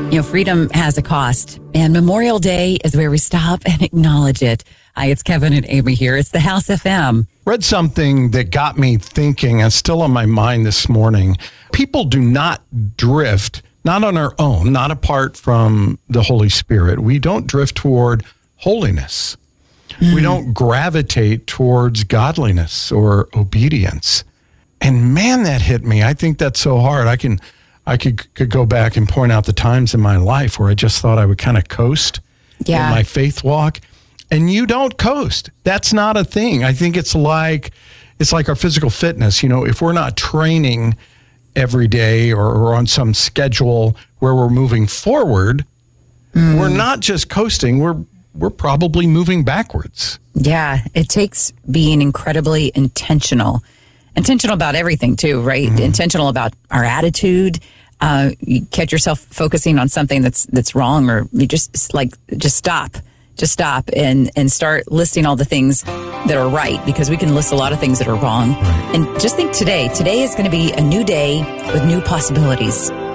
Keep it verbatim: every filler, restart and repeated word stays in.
You know, freedom has a cost, and Memorial Day is where we stop and acknowledge it. Hi, it's Kevin and Amy here. It's the House F M. Read something that got me thinking, and still on my mind this morning. People do not drift, not on our own, not apart from the Holy Spirit. We don't drift toward holiness. Mm. We don't gravitate towards godliness or obedience. And man, that hit me. I think that's so hard. I can, I could, could go back and point out the times in my life where I just thought I would kind of coast yeah. in my faith walk. And you don't coast. That's not a thing. I think it's like, it's like our physical fitness. You know, if we're not training every day or, or on some schedule where we're moving forward, mm. we're not just coasting. We're, we're probably moving backwards. Yeah. It takes being incredibly intentional. Intentional about everything too, right? Mm-hmm. Intentional about our attitude. Uh, you catch yourself focusing on something that's that's wrong, or you just like just stop, just stop, and and start listing all the things that are right, because we can list a lot of things that are wrong. Right. And just think today. Today is going to be a new day with new possibilities.